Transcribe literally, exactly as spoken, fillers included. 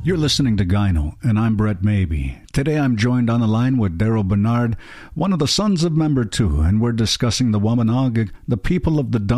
You're listening to Gyno, and I'm Brett Mabey. Today I'm joined on the line with Daryl Bernard, one of the sons of Member two, and we're discussing the Wampanoag, the people of the